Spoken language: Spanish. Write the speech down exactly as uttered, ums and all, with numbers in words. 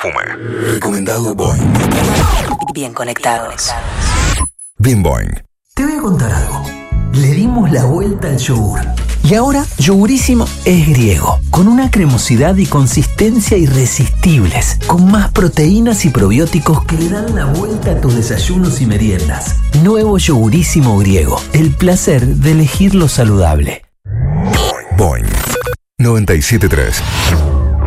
perfume. Recomendado Boing. Bien conectados. Bien Boing. Te voy a contar algo. Le dimos la vuelta al yogur. Y ahora, Yogurísimo es griego, con una cremosidad y consistencia irresistibles, con más proteínas y probióticos que le dan la vuelta a tus desayunos y meriendas. Nuevo Yogurísimo griego, el placer de elegir lo saludable. Boing noventa y siete punto tres.